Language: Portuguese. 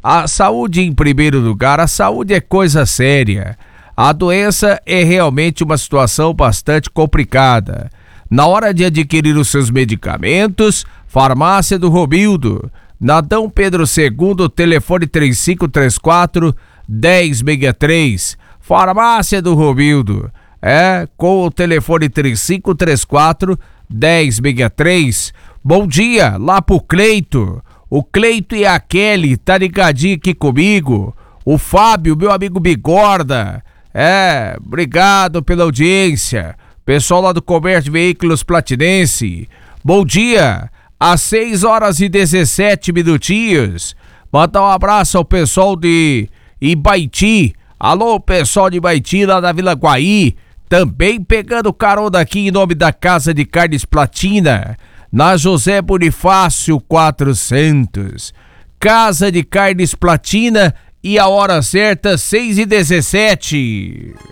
A saúde em primeiro lugar, a saúde é coisa séria. A doença é realmente uma situação bastante complicada. Na hora de adquirir os seus medicamentos, farmácia do Romildo, na Dom Pedro II, telefone 3534-1063. Farmácia do Romildo, com o telefone 3534-1063. Bom dia, lá pro Cleito. O Cleito e a Kelly, tá ligadinho aqui comigo. O Fábio, meu amigo Bigorda. Obrigado pela audiência. Pessoal lá do Comércio de Veículos Platinense. Bom dia, às 6h17. Mandar um abraço ao pessoal de Ibaiti. Alô, pessoal de Ibaiti, lá da Vila Guaí. Também pegando carona aqui em nome da Casa de Carnes Platina, na José Bonifácio 400. Casa de Carnes Platina e a hora certa, 6h17.